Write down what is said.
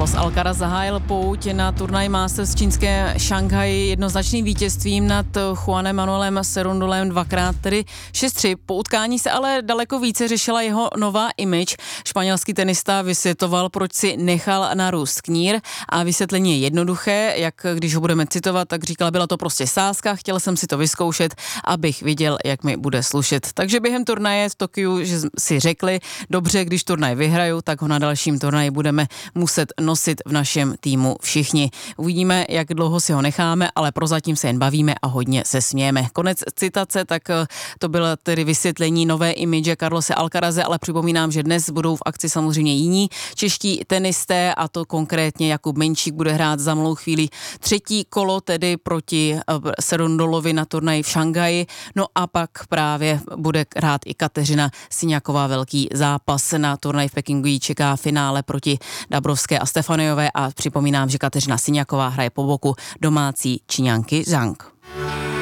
Carlos Alcaraz zahájil pouť na turnaj Masters čínské Šanghaji jednoznačným vítězstvím nad Juanem Manuelem Cerundolem, dvakrát tedy 6-3. Po utkání se ale daleko více řešila jeho nová image. Španělský tenista vysvětloval, proč si nechal narůst knír, a vysvětlení je jednoduché, jak když ho budeme citovat, tak říkal, byla to prostě sázka, chtěl jsem si to vyzkoušet, abych viděl, jak mi bude slušet. Takže během turnaje v Tokiu, že si řekli, dobře, když turnaj vyhraju, tak ho na dalším turnaji budeme muset nosit v našem týmu všichni. Uvidíme, jak dlouho si ho necháme, ale prozatím se jen bavíme a hodně se smějeme. Konec citace, tak to bylo tedy vysvětlení nové image Carlose Alcaraze, ale připomínám, že dnes budou v akci samozřejmě jiní čeští tenisté, a to konkrétně Jakub Menčík bude hrát za malou chvíli třetí kolo, tedy proti Cerundolovi na turnaji v Šanghaji. No a pak právě bude hrát i Kateřina Siňaková velký zápas. Na turnaj v Pekingu jí čeká finále proti Dabrovské a Stefanejové, a připomínám, že Kateřina Siňaková hraje po boku domácí Číňanky Zhang.